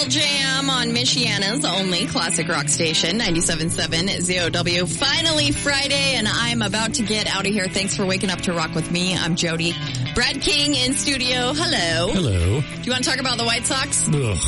Jam on Michiana's only classic rock station, 97.7 ZOW. Finally Friday, and I'm about to get out of here. Thanks for waking up to rock with me. I'm Jody. Brad King in studio. Hello. Hello. Do you want to talk about the White Sox? Ugh.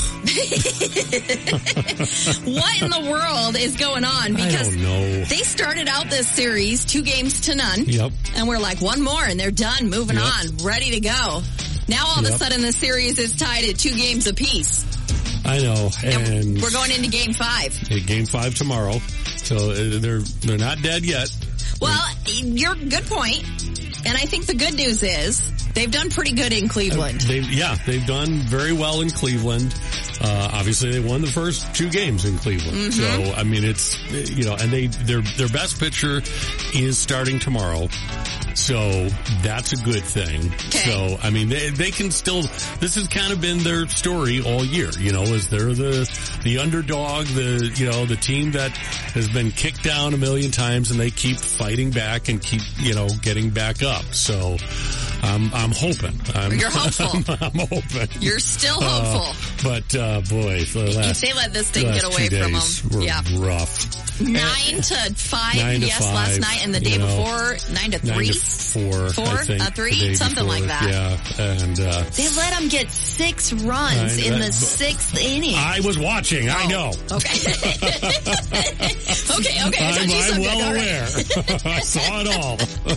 What in the world is going on? Because I don't know. they started out this series 2-0. Yep. And we're like, one more, and they're done, moving on, ready to go. Now all of a sudden the series is tied at 2 games apiece. I know. And we're going into Game 5. Game 5 tomorrow. So they're not dead yet. Well, you're good point. And I think the good news is they've done pretty good in Cleveland. They've done very well in Cleveland. Obviously they won the first 2 games in Cleveland. Mm-hmm. So, I mean, it's, and their best pitcher is starting tomorrow. So that's a good thing. Okay. So, I mean, they can still, this has kind of been their story all year, is they're the underdog, the team that has been kicked down a million times and they keep fighting back and keep, getting back up. So, I'm hoping. You're hopeful. I'm hoping. You're still hopeful. But, boy, for the last, they let this thing get away from them. Were yeah. rough. 9 to 5, 9 to yes, 5, last night, and the day before, 9 to 3? 9 to 4, 4? I think. 3? Something before, like that. Yeah, and, they let them get 6 runs in the 6th inning. I was watching, I know. Okay. okay. I'm well aware. I saw it all.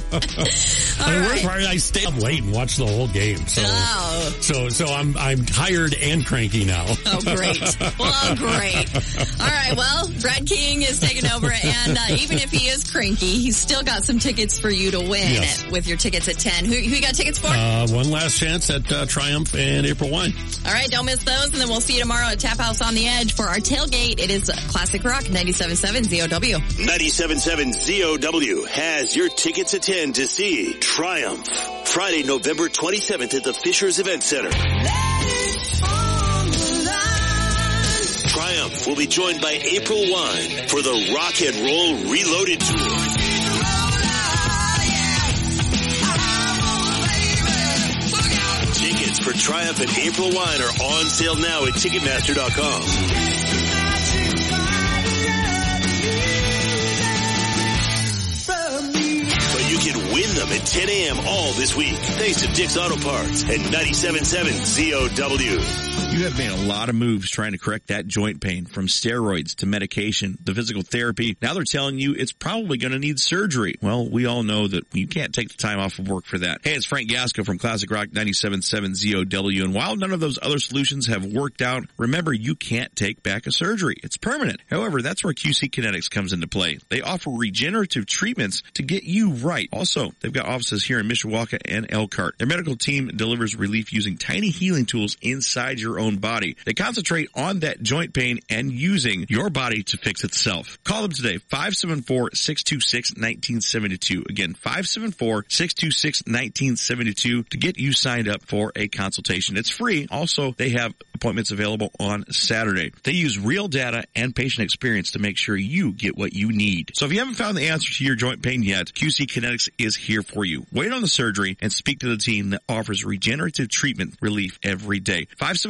I stayed up late and watched the whole game, so I'm tired and cranky now. Oh, great. Well, great. All right, well, Brad King is taking over, and even if he is cranky, he's still got some tickets for you to win with your tickets at 10. Who you got tickets for? One last chance at Triumph and April Wine. All right, don't miss those, and then we'll see you tomorrow at Tap House on the Edge for our tailgate. It is Classic Rock 97.7 ZOW. 97.7 ZOW has your tickets at 10 to see Triumph, Friday, November 27th at the Fishers Event Center. Triumph will be joined by April Wine for the Rock and Roll Reloaded Tour. Tickets for Triumph and April Wine are on sale now at Ticketmaster.com. You can win them at 10 a.m. all this week, thanks to Dick's Auto Parts and 97.7 ZOW. You have made a lot of moves trying to correct that joint pain, from steroids to medication, the physical therapy. Now they're telling you it's probably going to need surgery. Well, we all know that you can't take the time off of work for that. Hey, it's Frank Gasco from Classic Rock 97.7 ZOW. And while none of those other solutions have worked out, remember, you can't take back a surgery. It's permanent. However, that's where QC Kinetics comes into play. They offer regenerative treatments to get you right. Also, they've got offices here in Mishawaka and Elkhart. Their medical team delivers relief using tiny healing tools inside your own body. They concentrate on that joint pain and using your body to fix itself. Call them today, 574-626-1972. Again, 574-626-1972 to get you signed up for a consultation. It's free. Also, they have appointments available on Saturday. They use real data and patient experience to make sure you get what you need. So if you haven't found the answer to your joint pain yet, QC Kinetics is here for you. Wait on the surgery and speak to the team that offers regenerative treatment relief every day.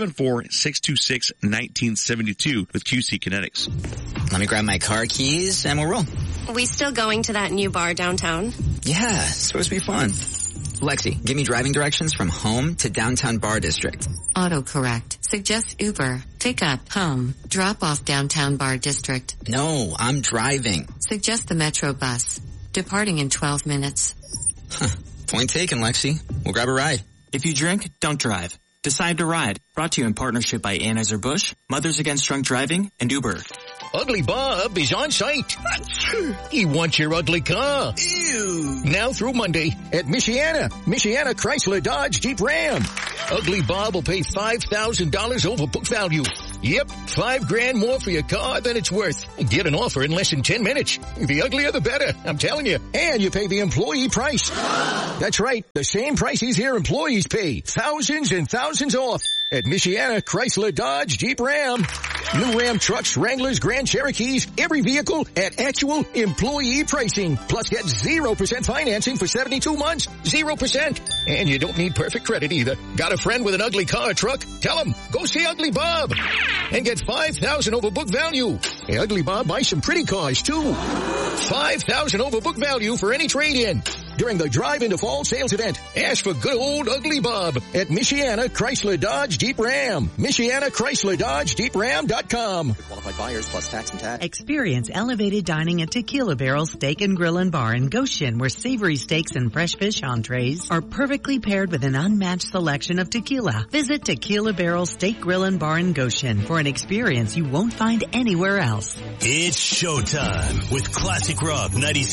574-626-1972 with QC Kinetics. Let me grab my car keys and we'll roll. We still going to that new bar downtown? Yeah, it's supposed to be fun. Lexi, give me driving directions from home to downtown bar district. Autocorrect. Suggest Uber. Pick up, home. Drop off downtown bar district. No, I'm driving. Suggest the Metro bus. Departing in 12 minutes. Point taken, Lexi. We'll grab a ride. If you drink, don't drive. Decide to ride. Brought to you in partnership by Anheuser-Busch, Mothers Against Drunk Driving, and Uber. Ugly Bob is on site. He wants your ugly car. Ew. Now through Monday at Michiana Chrysler Dodge Jeep Ram. Ugly Bob will pay $5,000 over book value. Yep, $5,000 more for your car than it's worth. Get an offer in less than 10 minutes. The uglier the better, I'm telling you. And you pay the employee price. That's right, the same prices here employees pay. Thousands and thousands off at Michiana Chrysler Dodge Jeep Ram. New Ram trucks, Wranglers, Grand Cherokees, every vehicle at actual employee pricing. Plus get 0% financing for 72 months. 0%. And you don't need perfect credit either. Got a friend with an ugly car or truck? Tell him, go see Ugly Bob. and get $5,000 over book value. Hey, Ugly Bob buys some pretty cars too. $5,000 over book value for any trade-in. During the Drive into Fall sales event, ask for good old Ugly Bob at Michiana Chrysler Dodge Jeep Ram. Michiana Chrysler Dodge Jeep Ram.com. Qualified buyers plus tax and tax. Experience elevated dining at Tequila Barrel Steak and Grill and Bar in Goshen, where savory steaks and fresh fish entrees are perfectly paired with an unmatched selection of tequila. Visit Tequila Barrel Steak Grill and Bar in Goshen for an experience you won't find anywhere else. It's showtime with Classic Rock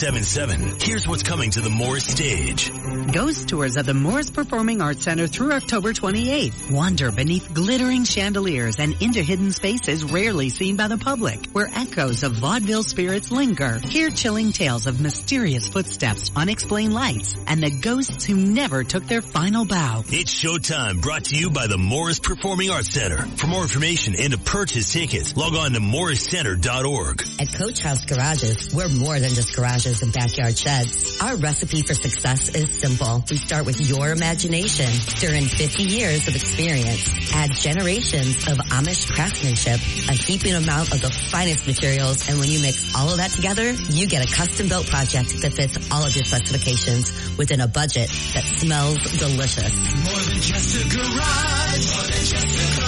97.7. Here's what's coming to the Morris stage. Ghost tours of the Morris Performing Arts Center through October 28th. Wander beneath glittering chandeliers and into hidden spaces rarely seen by the public, where echoes of vaudeville spirits linger. Hear chilling tales of mysterious footsteps, unexplained lights, and the ghosts who never took their final bow. It's showtime, brought to you by the Morris Performing Arts Center. For more information and to purchase tickets, log on to morriscenter.org. At Coach House Garages, we're more than just garages and backyard sheds. Our recipe for success is simple. We start with your imagination. Stir in 50 years of experience. Add generations of Amish craftsmanship, a heaping amount of the finest materials, and when you mix all of that together, you get a custom-built project that fits all of your specifications within a budget that smells delicious. More than just a garage. More than just a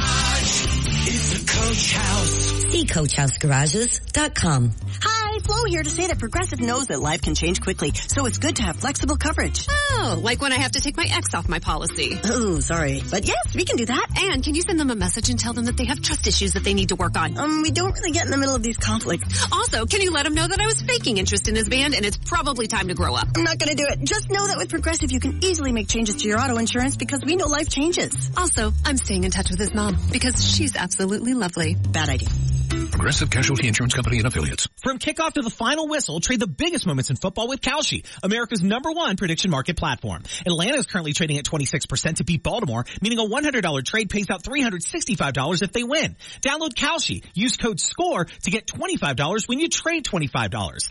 garage. It's the Coach House. See CoachHouseGarages.com. Hi, Flo here to say that Progressive knows that life can change quickly, so it's good to have flexible coverage. Oh, like when I have to take my ex off my policy. Oh, sorry. But yes, we can do that. And can you send them a message and tell them that they have trust issues that they need to work on? We don't really get in the middle of these conflicts. Also, can you let them know that I was faking interest in this band and it's probably time to grow up? I'm not going to do it. Just know that with Progressive, you can easily make changes to your auto insurance because we know life changes. Also, I'm staying in touch with his mom because she's absolutely lovely. Bad idea. Progressive Casualty Insurance Company and Affiliates. From kickoff to the final whistle, trade the biggest moments in football with Kalshi, America's #1 prediction market platform. Atlanta is currently trading at 26% to beat Baltimore, meaning a $100 trade pays out $365 if they win. Download Kalshi. Use code SCORE to get $25 when you trade $25.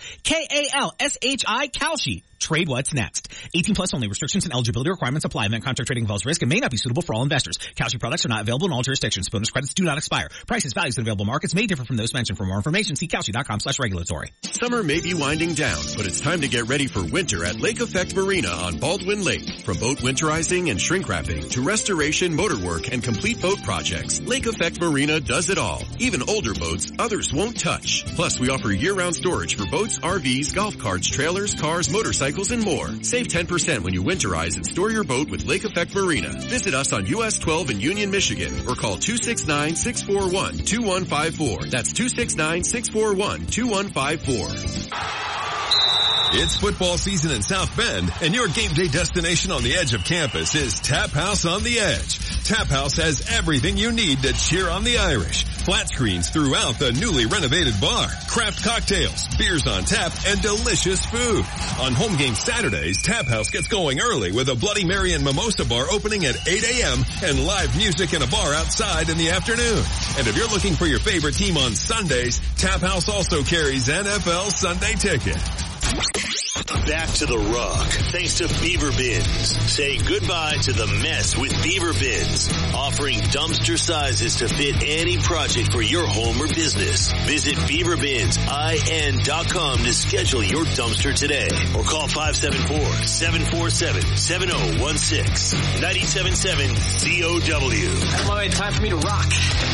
Kalshi, Kalshi. Trade what's next. 18 plus only. Restrictions and eligibility requirements apply. Event contract trading involves risk and may not be suitable for all investors. Kalshi products are not available in all jurisdictions. Bonus credits do not expire. Prices, values, and available markets may differ from those mentioned. For more information, see Kalshi.com/regulatory. Summer may be winding down, but it's time to get ready for winter at Lake Effect Marina on Baldwin Lake. From boat winterizing and shrink wrapping to restoration, motor work, and complete boat projects, Lake Effect Marina does it all. Even older boats others won't touch. Plus, we offer year-round storage for boats, RVs, golf carts, trailers, cars, motorcycles, and more. Save 10% when you winterize and store your boat with Lake Effect Marina. Visit us on US 12 in Union, Michigan, or call 269-641-2154. That's 269-641-2154. It's football season in South Bend, and your game day destination on the edge of campus is Tap House on the Edge. Tap House has everything you need to cheer on the Irish. Flat screens throughout the newly renovated bar, craft cocktails, beers on tap, and delicious food. On home game Saturdays, Tap House gets going early with a Bloody Mary and Mimosa bar opening at 8 a.m. and live music in a bar outside in the afternoon. And if you're looking for your favorite team on Sundays, Tap House also carries NFL Sunday Ticket. Back to the Rock, thanks to Beaver Bins. Say goodbye to the mess with Beaver Bins, offering dumpster sizes to fit any project for your home or business. Visit BeaverBinsIN.com to schedule your dumpster today, or call 574-747-7016. 97.7 COW. Lloyd, time for me to rock.